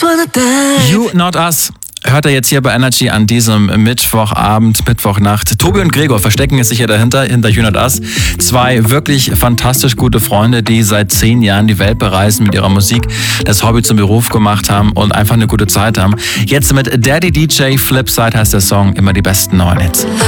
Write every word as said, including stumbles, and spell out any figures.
wanna die. You Not Us. Hört er jetzt hier bei Energy an diesem Mittwochabend, Mittwochnacht. Tobi und Gregor verstecken es sich ja dahinter, hinter You Not Us. Zwei wirklich fantastisch gute Freunde, die seit zehn Jahren die Welt bereisen mit ihrer Musik, das Hobby zum Beruf gemacht haben und einfach eine gute Zeit haben. Jetzt mit Daddy D J Flipside heißt der Song, immer die besten neuen Hits.